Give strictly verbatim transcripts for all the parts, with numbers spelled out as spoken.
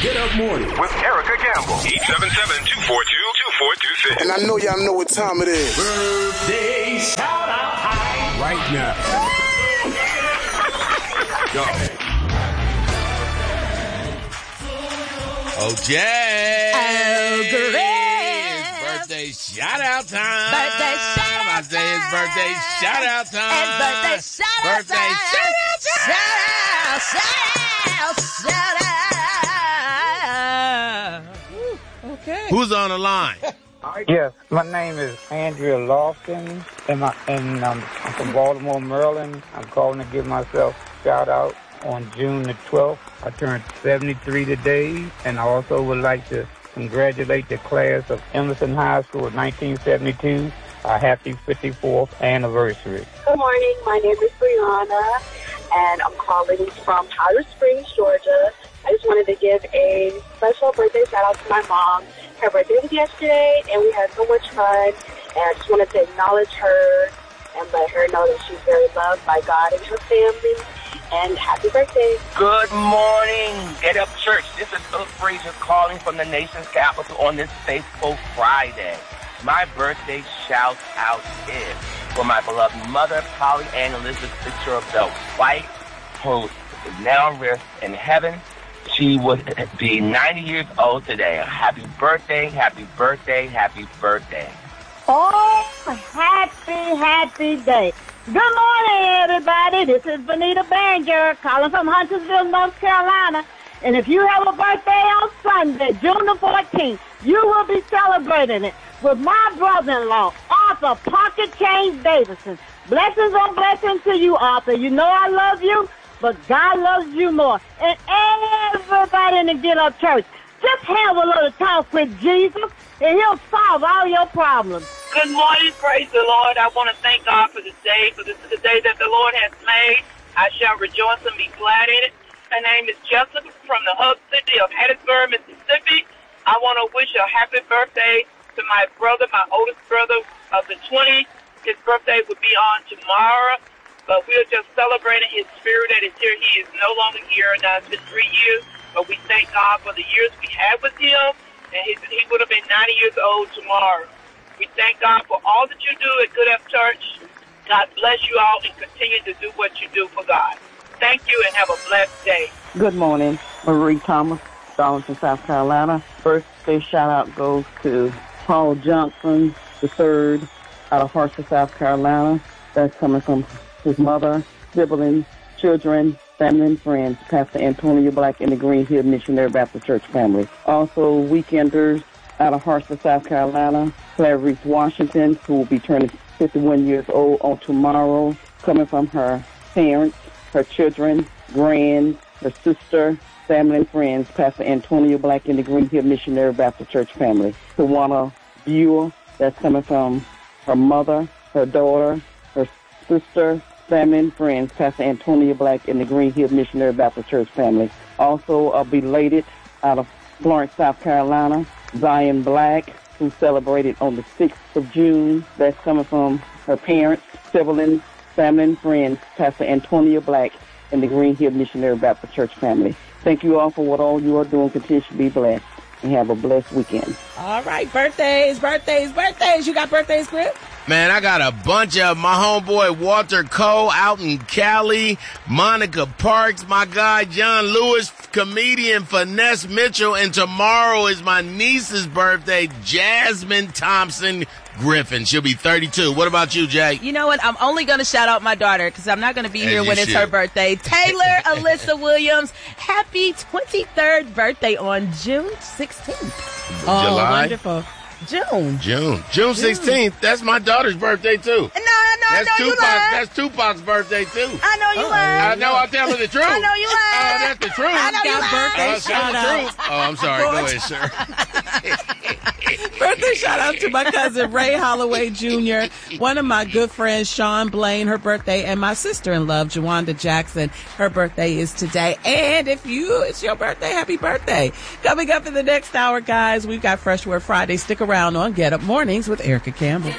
Get Up Morning with Erica Campbell. eight seven seven, two four two, two four two six. And I know y'all know what time it is. Birthday shout out time right now. Go. Oh, Jay. Oh, great. Birthday shout out time. Birthday shout out I say it's birthday shout out time. It's birthday shout out Birthday time. shout out time. Shout out, shout out, shout out. Okay. Who's on the line? Yes, my name is Andrea Lawson, and, my, and um, I'm from Baltimore, Maryland. I'm calling to give myself a shout out on June the twelfth. I turned seventy-three today, and I also would like to congratulate the class of Emerson High School of nineteen seventy-two. A happy fifty-fourth anniversary. Good morning. My name is Brianna, and I'm calling from Powder Springs, Georgia. I just wanted to give a special birthday shout out to my mom. Her birthday was yesterday, and we had so much fun. And I just wanted to acknowledge her and let her know that she's very loved by God and her family. And happy birthday. Good morning, Get Up Church. This is Philip Frazier calling from the nation's capital on this fateful Friday. My birthday shout out is for my beloved mother, Polly Ann Elizabeth Fitzgerald White, who is now rest in heaven. She would be ninety years old today. Happy birthday, happy birthday, happy birthday. Oh, happy, happy day. Good morning, everybody. This is Benita Banger calling from Huntersville, North Carolina. And if you have a birthday on Sunday, June the fourteenth, you will be celebrating it with my brother-in-law, Arthur Pocket Change Davidson. Blessings on blessings to you, Arthur. You know I love you, but God loves you more. And everybody in the Get Up Church, just have a little talk with Jesus, and he'll solve all your problems. Good morning, praise the Lord. I want to thank God for this day, for this is the day that the Lord has made. I shall rejoice and be glad in it. Her name is Jessica from the hub city of Hattiesburg, Mississippi. I want to wish a happy birthday to my brother, my oldest brother of the twenty. His birthday would be on tomorrow, but we're just celebrating his spirit that is here. He is no longer here. Now it's been three years, but we thank God for the years we had with him, and he, he would have been ninety years old tomorrow. We thank God for all that you do at Good Up Church. God bless you all and continue to do what you do for God. Thank you and have a blessed day. Good morning, Marie Thomas, Darlington, South Carolina. Birthday shout out goes to Paul Johnson the third out of Hartsville, South Carolina. That's coming from his mother, siblings, children, family, and friends, Pastor Antonio Black and the Green Hill Missionary Baptist Church family. Also, weekenders out of Hartsville, South Carolina, Clarice Washington, who will be turning fifty-one years old on tomorrow, coming from her parents, her children, grands, her sister, family, and friends, Pastor Antonio Black and the Green Hill Missionary Baptist Church family. Tawana Buell, that's coming from her mother, her daughter, her sister, family, and friends, Pastor Antonio Black and the Green Hill Missionary Baptist Church family. Also, a belated out of Florence, South Carolina, Zion Black, who celebrated on the sixth of June. That's coming from her parents, siblings, family, and friends, Pastor Antonio Black and the Green Hill Missionary Baptist Church family. Thank you all for what all you are doing. Continue to be blessed and have a blessed weekend. All right, birthdays, birthdays, birthdays. You got birthdays, Chris? Man, I got a bunch of my homeboy Walter Cole out in Cali, Monica Parks, my guy John Lewis, comedian Finesse Mitchell, and tomorrow is my niece's birthday, Jasmine Thompson Griffin. She'll be thirty-two. What about you, Jay? You know what? I'm only going to shout out my daughter because I'm not going to be As here you when it's should. her birthday. Taylor Alyssa Williams, happy twenty-third birthday on June sixteenth. Oh, July? wonderful. June. June. June sixteenth. That's my daughter's birthday, too. No, no, That's I know you Tupac's, lying. that's Tupac's birthday, too. I know you lying. I know, I'll tell her the truth. I know you lying. Oh, that's the truth. I know you Got lying. birthday shout out. Oh, I'm sorry. Go ahead, sir. Birthday shout out to my cousin Ray Holloway Junior, one of my good friends, Sean Blaine, her birthday, and my sister-in-law, Jawanda Jackson. Her birthday is today. And if you, it's your birthday, happy birthday. Coming up in the next hour, guys, we've got Fresh Word Friday. Stick around on Get Up Mornings with Erica Campbell.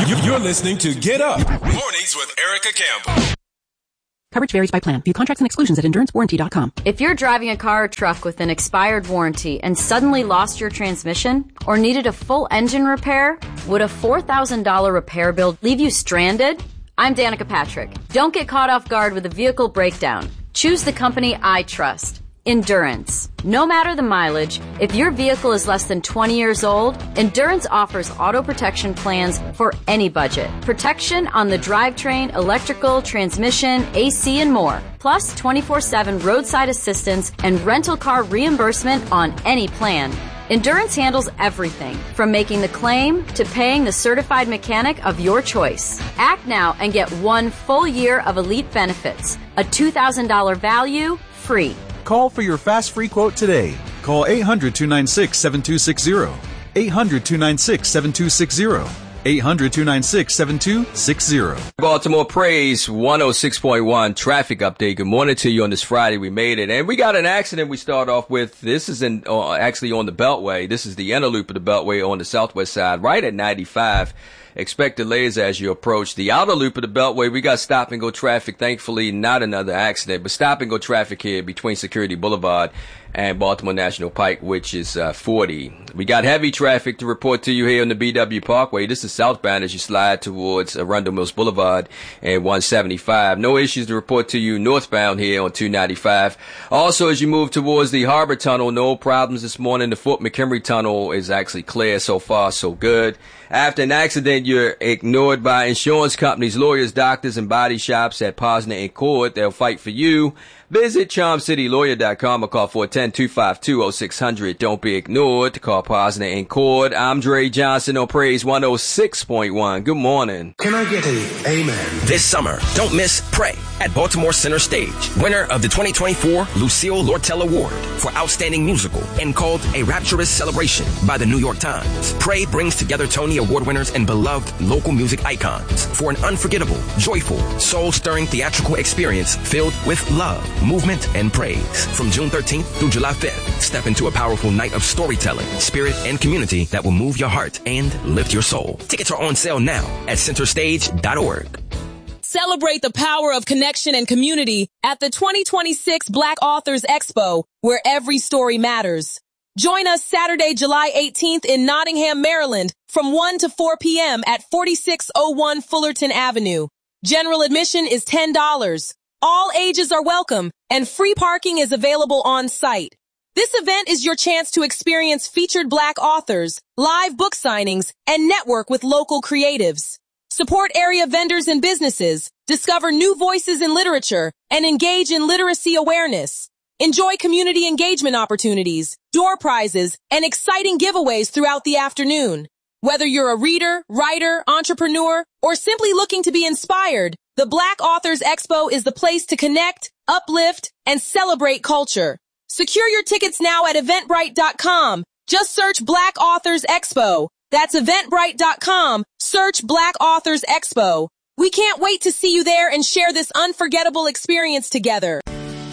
You're listening to Get Up. Mornings with Erica Campbell. Coverage varies by plan. View contracts and exclusions at endurance warranty dot com. If you're driving a car or truck with an expired warranty and suddenly lost your transmission or needed a full engine repair, would a four thousand dollars repair bill leave you stranded? I'm Danica Patrick. Don't get caught off guard with a vehicle breakdown. Choose the company I trust. Endurance. No matter the mileage, if your vehicle is less than twenty years old, Endurance offers auto protection plans for any budget. Protection on the drivetrain, electrical, transmission, A C, and more. Plus twenty-four seven roadside assistance and rental car reimbursement on any plan. Endurance handles everything, from making the claim to paying the certified mechanic of your choice. Act now and get one full year of elite benefits. A two thousand dollars value, free. Call for your fast free quote today. Call eight hundred, two nine six, seven two six zero. eight hundred, two nine six, seven two six zero. eight hundred, two nine six, seven two six zero. Baltimore Praise one oh six point one traffic update. Good morning to you on this Friday. We made it. And we got an accident we start off with. This is in uh, actually on the Beltway. This is the inner loop of the Beltway on the southwest side, right at ninety-five. Expect delays as you approach the outer loop of the Beltway. We got stop and go traffic. Thankfully, not another accident, but stop and go traffic here between Security Boulevard and Baltimore National Pike, which is uh, forty. We got heavy traffic to report to you here on the B W Parkway. This is southbound as you slide towards Arundel Mills Boulevard and one seventy-five. No issues to report to you northbound here on two ninety-five. Also, as you move towards the Harbor Tunnel, no problems this morning. The Fort McHenry Tunnel is actually clear. So far, so good. After an accident, you're ignored by insurance companies, lawyers, doctors, and body shops at Posner and Court. They'll fight for you. Visit charm city lawyer dot com or call four one zero, two five two, oh six hundred. Don't be ignored. Call Posner and Court. I'm Dre Johnson on Praise one oh six point one. Good morning. Can I get an amen? This summer, don't miss Pray at Baltimore Center Stage. Winner of the twenty twenty-four Lucille Lortel Award for Outstanding Musical and called A Rapturous Celebration by the New York Times. Pray brings together Tony Award winners and beloved local music icons for an unforgettable, joyful, soul-stirring theatrical experience filled with love, movement, and praise. From June thirteenth through July fifth, step into a powerful night of storytelling, spirit, and community that will move your heart and lift your soul. Tickets are on sale now at center stage dot org. Celebrate the power of connection and community at the twenty twenty-six Black Authors Expo, where every story matters. Join us Saturday, July eighteenth in Nottingham, Maryland, from one to four p.m. at forty-six oh one Fullerton Avenue. General admission is ten dollars. All ages are welcome, and free parking is available on site. This event is your chance to experience featured Black authors, live book signings, and network with local creatives. Support area vendors and businesses, discover new voices in literature, and engage in literacy awareness. Enjoy community engagement opportunities, door prizes, and exciting giveaways throughout the afternoon. Whether you're a reader, writer, entrepreneur, or simply looking to be inspired, the Black Authors Expo is the place to connect, uplift, and celebrate culture. Secure your tickets now at eventbrite dot com. Just search Black Authors Expo. That's eventbrite dot com. Search Black Authors Expo. We can't wait to see you there and share this unforgettable experience together.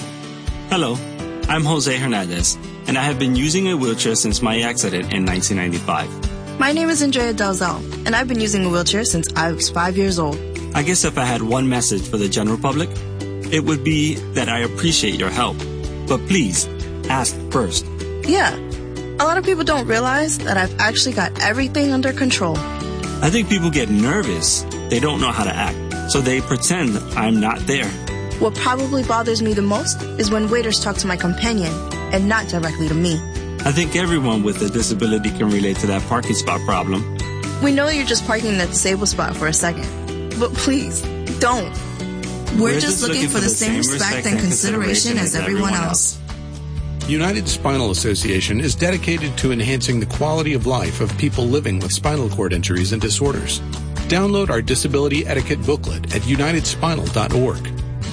Hello, I'm Jose Hernandez, and I have been using a wheelchair since my accident in nineteen ninety-five. My name is Andrea Dalzell, and I've been using a wheelchair since I was five years old. I guess if I had one message for the general public, it would be that I appreciate your help. But please, ask first. Yeah, a lot of people don't realize that I've actually got everything under control. I think people get nervous. They don't know how to act, so they pretend I'm not there. What probably bothers me the most is when waiters talk to my companion and not directly to me. I think everyone with a disability can relate to that parking spot problem. We know you're just parking in the disabled spot for a second, but please, don't. We're, We're just, just looking, looking for the same respect and consideration as everyone else. United Spinal Association is dedicated to enhancing the quality of life of people living with spinal cord injuries and disorders. Download our disability etiquette booklet at united spinal dot org.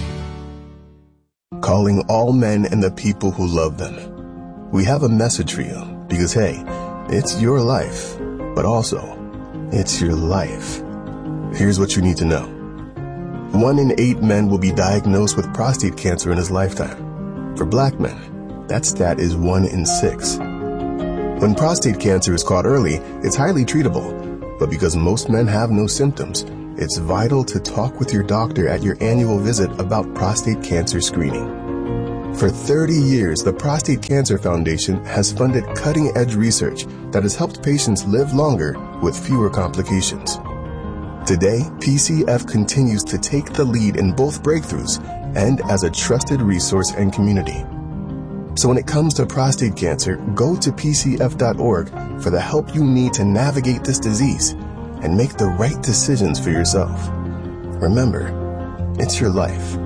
Calling all men and the people who love them. We have a message for you because, hey, it's your life, but also it's your life. Here's what you need to know. One in eight men will be diagnosed with prostate cancer in his lifetime. For black men, that stat is one in six. When prostate cancer is caught early, it's highly treatable. But because most men have no symptoms, it's vital to talk with your doctor at your annual visit about prostate cancer screening. For thirty years, the Prostate Cancer Foundation has funded cutting-edge research that has helped patients live longer with fewer complications. Today, P C F continues to take the lead in both breakthroughs and as a trusted resource and community. So when it comes to prostate cancer, go to P C F dot org for the help you need to navigate this disease and make the right decisions for yourself. Remember, it's your life.